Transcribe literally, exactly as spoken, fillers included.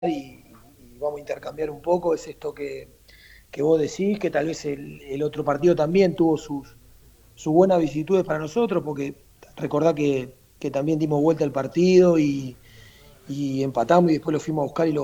y, y vamos a intercambiar un poco, es esto que, que vos decís, que tal vez el, el otro partido también tuvo sus, sus buenas vicisitudes para nosotros, porque recordá que, que también dimos vuelta al partido y, y empatamos y después lo fuimos a buscar y lo